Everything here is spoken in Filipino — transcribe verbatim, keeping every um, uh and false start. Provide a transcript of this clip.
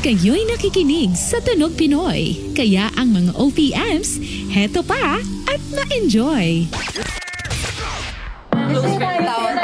Kayo'y nakikinig sa Tunog Pinoy. Kaya ang mga O P Ms, heto pa at ma-enjoy. Close friend tawag.